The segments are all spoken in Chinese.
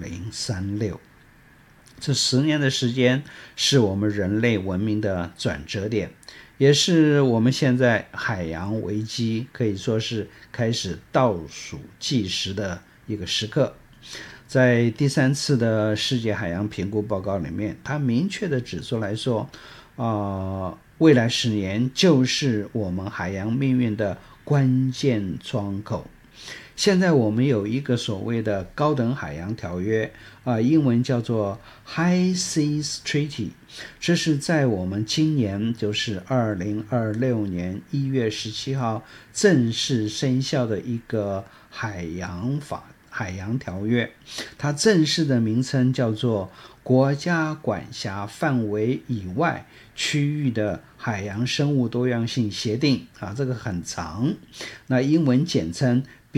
2036。这10年的时间是我们人类文明的转折点，也是我们现在海洋危机可以说是开始倒数计时的一个时刻。在第3次的世界海洋评估报告里面，它明确的指出来说，未来10年就是我们海洋命运的关键窗口。现在我们有一个所谓的高等海洋条约，英文叫做 High Seas Treaty， 这是在我们今年就是2026年1月17号正式生效的一个海洋条约。它正式的名称叫做国家管辖范围以外区域的海洋生物多样性协定，这个很长，那英文简称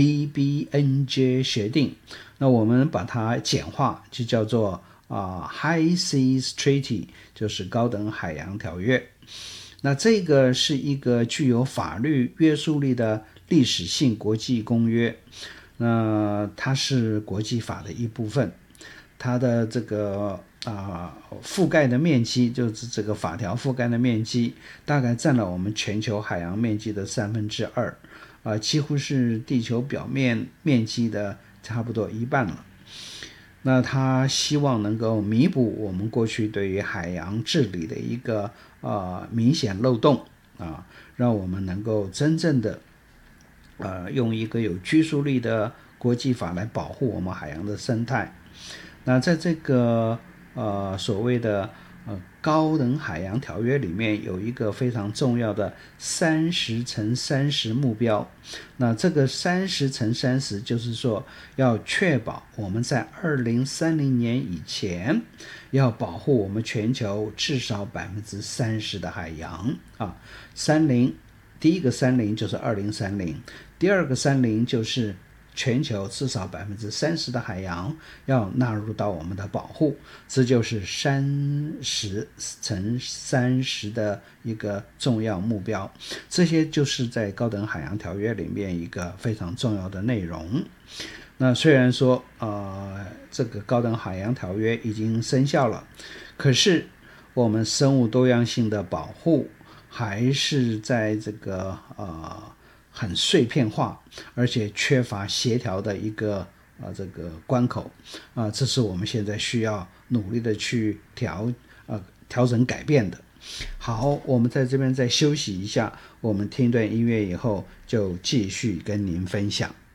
BBNJ 协定，那我们把它简化就叫做High Seas Treaty， 就是高等海洋条约。那这个是一个具有法律约束力的历史性国际公约，那它是国际法的一部分，它的这个覆盖的面积，就是这个法条覆盖的面积大概占了我们全球海洋面积的2/3，几乎是地球表面面积的差不多一半了。那他希望能够弥补我们过去对于海洋治理的一个明显漏洞，让我们能够真正的用一个有拘束力的国际法来保护我们海洋的生态。那在这个所谓的高等海洋条约里面有一个非常重要的30×30目标，那这个30×30就是说要确保我们在2030年以前要保护我们全球至少30%的海洋30，第一个30就是2030，第二个30就是全球至少30%的海洋要纳入到我们的保护，这就是30×30的一个重要目标。这些就是在高等海洋条约里面一个非常重要的内容。那虽然说这个高等海洋条约已经生效了，可是我们生物多样性的保护还是在这个很碎片化而且缺乏协调的一个这个关口这是我们现在需要努力的去调整改变的。好，我们在这边再休息一下，我们听段音乐以后就继续跟您分享。